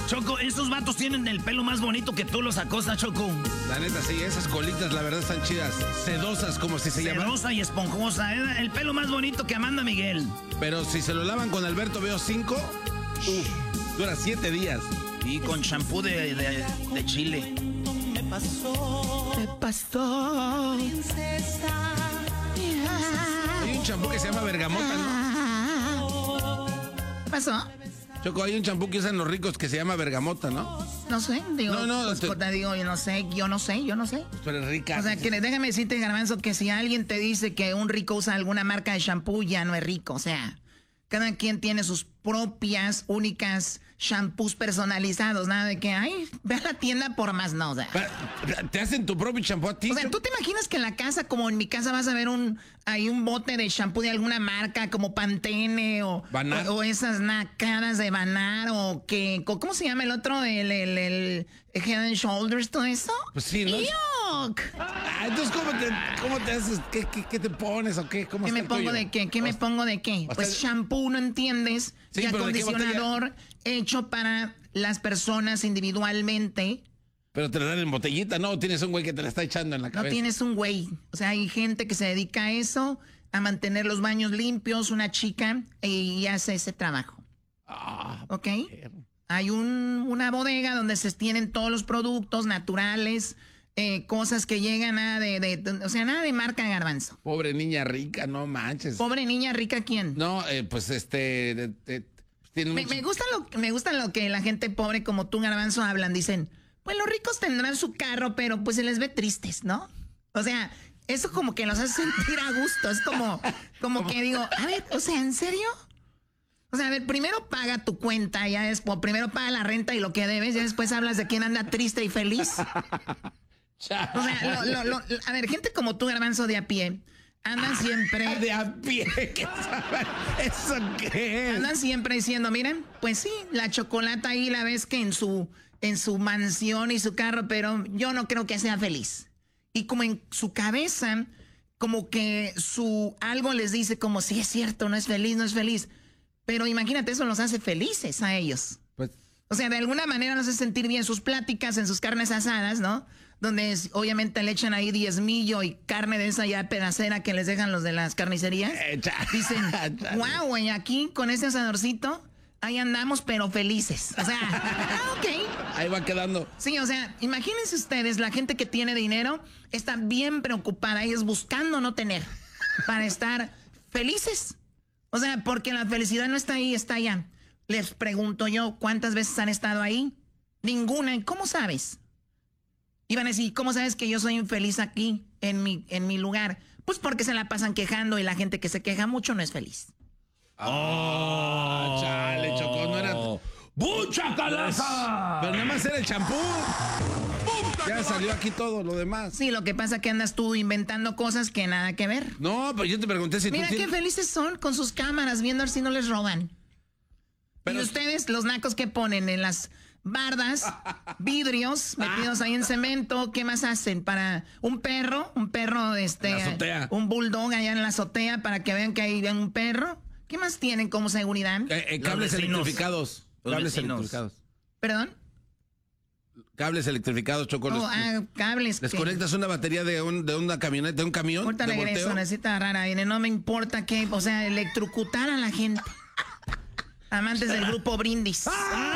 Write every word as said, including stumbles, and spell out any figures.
Choco, esos vatos tienen el pelo más bonito que tú los acostas, Choco. La neta, sí, esas colitas, la verdad, están chidas. Sedosas, como si se llaman. Sedosa y esponjosa. ¿eh? El pelo más bonito que Amanda Miguel. Pero si se lo lavan con Alberto Veo cinco, uf, dura siete días. Y con champú de, de, de chile. Me pasó. Me pasó. Princesa. Hay un champú que se llama bergamota, ¿no? ¿Qué pasó? Choco, hay un champú que usan los ricos que se llama bergamota, ¿no? No sé, digo, No, no, pues, te- te digo, yo no sé, yo no sé, yo no sé. Pero es rica. O sea, que déjame decirte, Garbanzo, que si alguien te dice que un rico usa alguna marca de shampoo, ya no es rico. O sea, cada quien tiene sus propias, únicas shampoos personalizados. Nada de que, ay, ve a la tienda por más, no. O sea, Pa- ¿Te hacen tu propio champú a ti? o sea, ¿tú te imaginas que en la casa, como en mi casa, vas a ver un, hay un bote de shampoo de alguna marca, como Pantene o, Banar. o, o esas nacadas de Banar o que, ¿cómo se llama el otro? El, el, el Head and Shoulders, todo eso. Pues sí, ¿no? ¡Yuck! Ah, entonces, ¿cómo te, cómo te haces? ¿Qué, qué, qué te pones o qué? ¿Cómo ¿Qué está me el pongo tuyo? de qué? ¿Qué me O- pongo de qué? o Pues sea- shampoo, ¿no entiendes? Sí, y pero ¿de qué acondicionador hecho para las personas individualmente. Pero te la dan en botellita, ¿no? Tienes un güey que te la está echando en la No cabeza. tienes un güey. O sea, hay gente que se dedica a eso, a mantener los baños limpios, una chica, y hace ese trabajo. Ah, ¿Ok? perro. Hay un, una bodega donde se tienen todos los productos naturales, eh, cosas que llegan a de, de, de- o sea, nada de marca, Garbanzo. Pobre niña rica, no manches. Pobre niña rica, ¿quién? No, eh, pues este... de- de- tiene Me, mucho- me gusta lo, me gusta lo que la gente pobre como tú, Garbanzo, hablan. Dicen, pues los ricos tendrán su carro, pero pues se les ve tristes, ¿no? O sea, eso como que los hace sentir a gusto. Es como, como que digo, a ver, o sea, ¿en serio? O sea, a ver, primero paga tu cuenta, ya después, primero paga la renta y lo que debes, ya después hablas de quién anda triste y feliz. O sea, lo- lo- lo- a ver, gente como tú, Garbanzo, de a pie, andan siempre... De a pie, ¿qué saben? ¿Eso qué es? Andan siempre diciendo, miren, pues sí, la Chocolata ahí la ves que en su, en su mansión y su carro, pero yo no creo que sea feliz. Y como en su cabeza, como que su algo les dice como, sí es cierto, no es feliz, no es feliz. Pero imagínate, eso los hace felices a ellos. Pues, O sea, de alguna manera nos hace sentir bien sus pláticas en sus carnes asadas, ¿no? Donde es- obviamente le echan ahí diezmillo y carne de esa ya pedacera que les dejan los de las carnicerías. eh, cha- Dicen, chale. wow, güey, aquí con ese asadorcito, ahí andamos, pero felices. O sea, ah, ok. Ahí va quedando. Sí, o sea, imagínense ustedes, la gente que tiene dinero está bien preocupada, ellos buscando no tener, para estar felices. O sea, porque la felicidad no está ahí, está allá. Les pregunto yo, ¿cuántas veces han estado ahí? Ninguna. ¿Y cómo sabes? Iban a decir, ¿cómo sabes que yo soy infeliz aquí, en mi, en mi lugar? Pues porque se la pasan quejando y la gente que se queja mucho no es feliz. Ah, chale, Chocó, no era... ¡Bucha calaza! Pero nada más era el champú. Ya salió aquí todo lo demás. Sí, lo que pasa es que andas tú inventando cosas que nada que ver. No, pero yo te pregunté si Mira tú qué tienes... felices son con sus cámaras viendo a ver si no les roban. Pero- Y ustedes, los nacos que ponen en las bardas, vidrios metidos ahí en cemento, ¿qué más hacen? Para un perro, un perro, este, En la azotea. un bulldog allá en la azotea para que vean que ahí ven un perro. ¿Qué más tienen como seguridad? Eh, eh, Los cables vecinos. electrificados. Los Cables vecinos. electrificados. ¿Perdón? Cables electrificados, Choco. Oh, les, ah, cables. les que- conectas una batería de, un, de una camioneta, de un camión. Ahorita de regreso, volteo. necesita agarrar a alguien. No me importa qué, o sea, electrocutar a la gente. Amantes del grupo Brindis.